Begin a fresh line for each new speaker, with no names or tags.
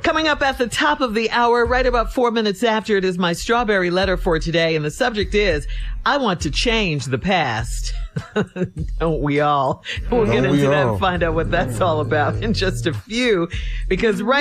Coming up at the top of the hour, right about 4 minutes after, it is my strawberry letter for today. And the subject is, I want to change the past. Don't we all? We'll get into that and find out what that's all about in just a few. Because right